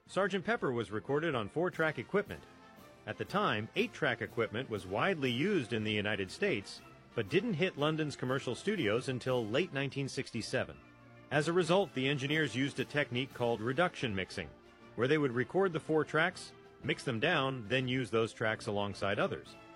Sgt. Pepper was recorded on 4-track equipment. At the time, 8-track equipment was widely used in the United States, but didn't hit London's commercial studios until late 1967. As a result, the engineers used a technique called reduction mixing, where they would record the 4 tracks, mix them down, then use those tracks alongside others.